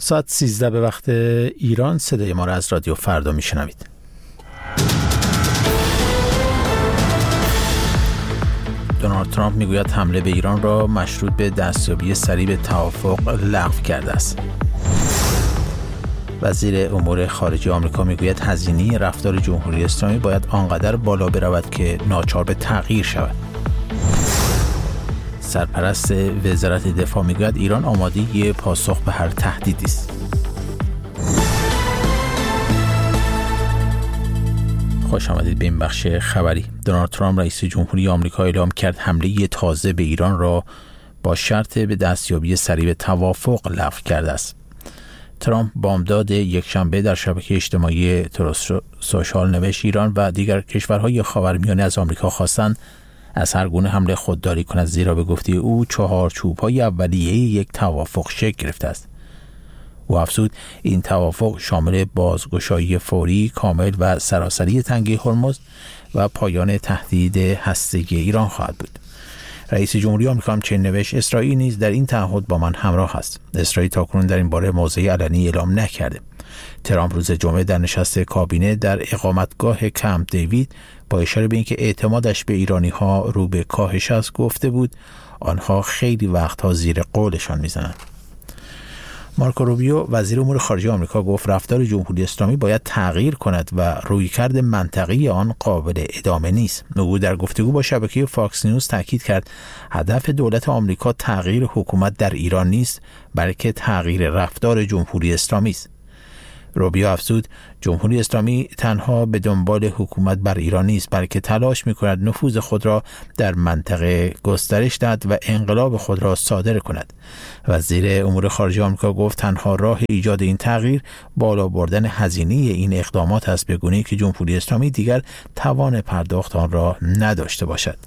ساعت 13 به وقت ایران صدای ما را از رادیو فردا میشنوید. دونالد ترامپ میگوید حمله به ایران را مشروط به دستیابی سریع به توافق لغو کرده است. وزیر امور خارجه آمریکا میگوید هزینه رفتار جمهوری اسلامی باید آنقدر بالا برود که ناچار به تغییر شود. سرپرست وزارت دفاع میگوید ایران آماده پاسخ به هر تهدیدی است. خوش آمدید به این بخش خبری. دونالد ترامپ رئیس جمهوری آمریکا اعلام کرد حمله تازه به ایران را با شرط به دستیابی سریع به توافق لغو کرده است. ترامپ بامداد یکشنبه در شبکه اجتماعی تروث سوشال نوشت ایران و دیگر کشورهای خاورمیانه از آمریکا خواستند از هر گونه حمله خودداری کند، زیرا به گفته او چهارچوب‌های اولیه یک توافق شکل گرفته است. او افزود این توافق شامل بازگشایی فوری، کامل و سراسری تنگه هرمز و پایان تهدید هسته‌ای ایران خواهد بود. رئیس جمهوری آمریکا همچنین نوشت اسرائیل نیز در این تعهد با من همراه است. اسرائیل تاکنون در این باره موضع علنی اعلام نکرده. ترامپ روز جمعه در نشست کابینه در اقامتگاه کمپ دیوید با اشاره به اینکه اعتمادش به ایرانی‌ها رو به کاهش است گفته بود آنها خیلی وقتها زیر قولشان میزنند. مارکو روبیو وزیر امور خارجه آمریکا گفت رفتار جمهوری اسلامی باید تغییر کند و رویکرد منطقی آن قابل ادامه نیست. او در گفتگو با شبکه فاکس نیوز تاکید کرد هدف دولت آمریکا تغییر حکومت در ایران نیست، بلکه تغییر رفتار جمهوری اسلامی است. روبیو افزود جمهوری اسلامی تنها به دنبال حکومت بر ایران نیست، بلکه تلاش می‌کند نفوذ خود را در منطقه گسترش دهد و انقلاب خود را صادر کند. وزیر امور خارجه آمریکا گفت تنها راه ایجاد این تغییر بالا بردن هزینه این اقدامات است، به گونه‌ای که جمهوری اسلامی دیگر توان پرداخت آن را نداشته باشد.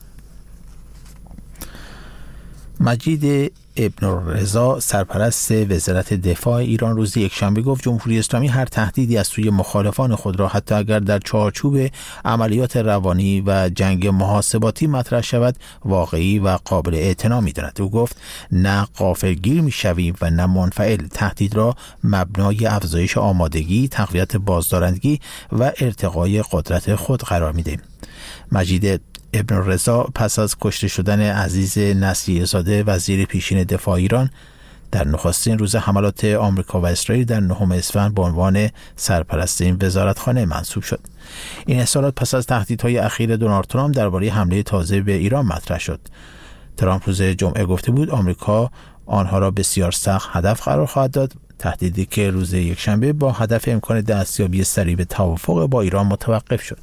مجید ابن‌الرضا سرپرست وزارت دفاع ایران روز یکشنبه گفت جمهوری اسلامی هر تهدیدی از سوی مخالفان خود را حتی اگر در چارچوب عملیات روانی و جنگ محاسباتی مطرح شود واقعی و قابل اعتنا می‌داند. او گفت نه غافلگیر می‌شویم و نه منفعل. تهدید را مبنای افزایش آمادگی، تقویت بازدارندگی و ارتقای قدرت خود قرار می‌دهیم. مجید ابن‌الرضا پس از کشته شدن عزیز نصیحه زاده وزیر پیشین دفاع ایران در نخستین روز حملات آمریکا و اسرائیل در 9 اسفند به عنوان سرپرست این وزارتخانه منصوب شد. این اظهارات پس از تهدیدهای اخیر دونالد ترامپ درباره حمله تازه به ایران مطرح شد. ترامپ روز جمعه گفته بود آمریکا آنها را بسیار سخت هدف قرار خواهد داد، تهدیدی که روز یکشنبه با هدف امکان دستیابی سریع به توافق با ایران متوقف شد.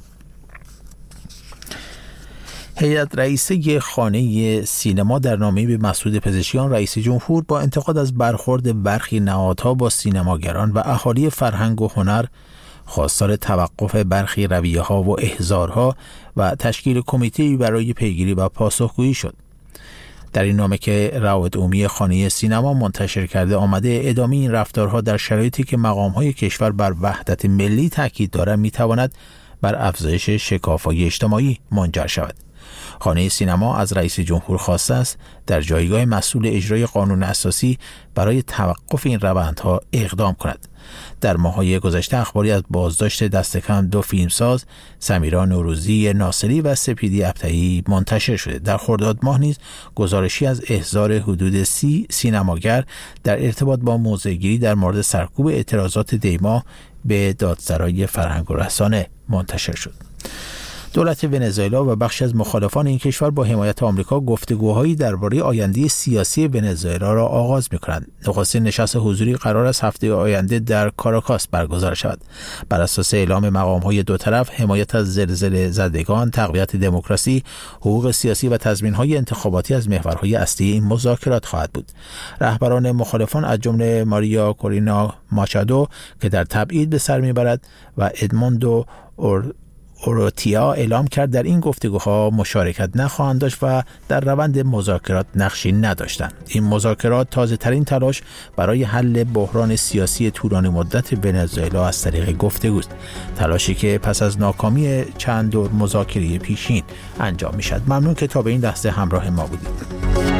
هیئت رئیسه خانه سینما در نامه‌ای به مسعود پزشکیان رئیس جمهور با انتقاد از برخورد برخی نهادها با سینماگران و اهالی فرهنگ و هنر خواستار توقف برخی رویه‌ها و احضارها و تشکیل کمیته‌ای برای پیگیری و پاسخگویی شد. در این نامه که روابط عمومی خانه سینما منتشر کرده آمده ادامه این رفتارها در شرایطی که مقام‌های کشور بر وحدت ملی تاکید دارند می‌تواند بر افزایش شکاف‌های اجتماعی منجر شود. خانه سینما از رئیس جمهور خواسته است در جایگاه مسئول اجرای قانون اساسی برای توقف این روندها اقدام کند. در ماه‌های گذشته اخباری از بازداشت دست کم 2 فیلمساز، سمیرا نوروزی ناصری و سپیدی ابطحی منتشر شده. در خرداد ماه نیز گزارشی از احضار حدود 30 سینماگر در ارتباط با موضع‌گیری در مورد سرکوب اعتراضات دیما به دادسرای فرهنگ و رسانه منتشر شد. دولت ونزوئلا و بخشی از مخالفان این کشور با حمایت آمریکا گفتگوهایی درباره آینده سیاسی ونزوئلا را آغاز می‌کنند. نخستین نشست حضوری قرار است هفته آینده در کاراکاس برگزار شود. بر اساس اعلام مقام‌های دو طرف، حمایت از زلزله زدگان، تقویت دموکراسی، حقوق سیاسی و تضمین‌های انتخاباتی از محورهای اصلی این مذاکرات خواهد بود. رهبران مخالفان از جمله ماریا کورینا ماچادو که در تبعید به سر می‌برد و ادموندو اوروتیا اعلام کرد در این گفتگوها مشارکت نخواهند داشت و در روند مذاکرات نقشی نداشتند. این مذاکرات تازه ترین تلاش برای حل بحران سیاسی طولانی مدت ونزوئلا از طریق گفتگوست، تلاشی که پس از ناکامی چند دور مذاکره پیشین انجام می شود. ممنون که تا به این لحظه همراه ما بودید.